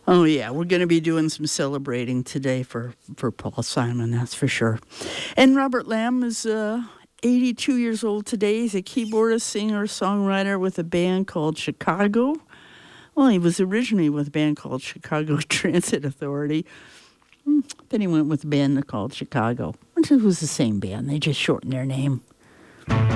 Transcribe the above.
Oh, yeah, we're going to be doing some celebrating today for Paul Simon, that's for sure. And Robert Lamb is 82 years old today. He's a keyboardist, singer, songwriter with a band called Chicago. Well, he was originally with a band called Chicago Transit Authority. Then he went with a band called Chicago, which was the same band. They just shortened their name.